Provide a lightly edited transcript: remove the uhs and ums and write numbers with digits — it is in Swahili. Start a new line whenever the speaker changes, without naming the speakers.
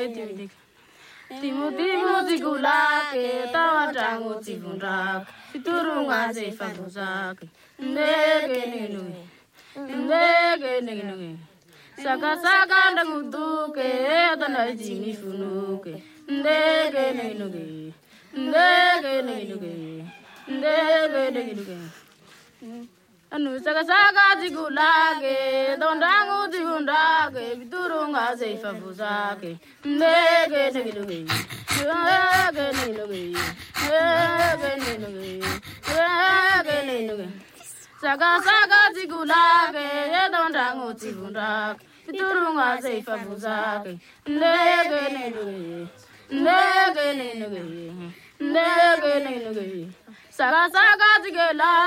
timudik. Timutikulake, tawatangu tivundak, fiturunga zeifabuzake. Ndege. Saka ndaguduke, tanaji mifunuke. Ndege. Anu saka tigulake, dondangu tivundake, fiturunga zeifabuzake. Ndege. Saka tigulake, dondangu tivundake, fiturunga zeifabuzake. Ndege. Saka tigela.